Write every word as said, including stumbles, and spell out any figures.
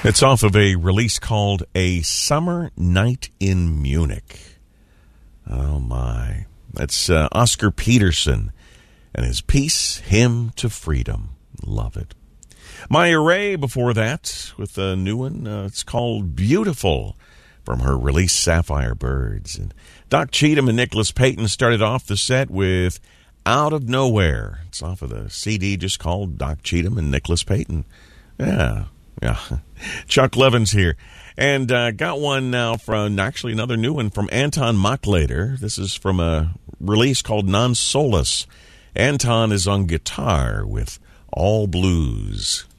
It's off of a release called A Summer Night in Munich. Oh, my. That's uh, Oscar Peterson and his piece, Hymn to Freedom. Love it. Maya Ray before that with a new one. Uh, it's called Beautiful from her release Sapphire Birds. And Doc Cheatham and Nicholas Payton started off the set with Out of Nowhere. It's off of the C D just called Doc Cheatham and Nicholas Payton. Yeah, yeah. Chuck Levins here. And uh, got one now from, actually another new one from Anton Mochlader. This is from a release called Non Solus. Anton is on guitar with All Blues.